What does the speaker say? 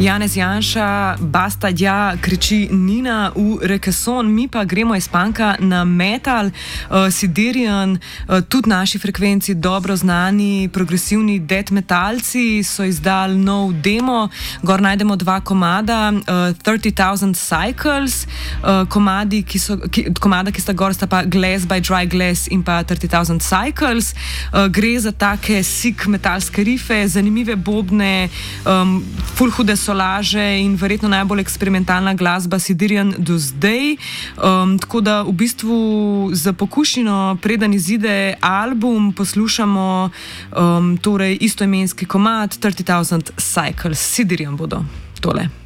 Janez Janša, basta ja, kriči Nina v Rekeson, mi pa gremo iz panka na metal, Siderian, tudi naši frekvenci dobro znani, progresivni death metalci so izdali nov demo, gor najdemo dva komada, 30,000 Cycles, komada, ki sta gor, sta pa Glass by Dry Glass in pa 30,000 Cycles. Gre za take sick metalske rife, zanimive bobne, ful hude solaže in verjetno najbolj eksperimentalna glasba Siderian do zdaj. Tako da v bistvu za pokušnino, preden izide album, poslušamo torej istoimenski komad 30,000 Cycles. Siderian bodo tole.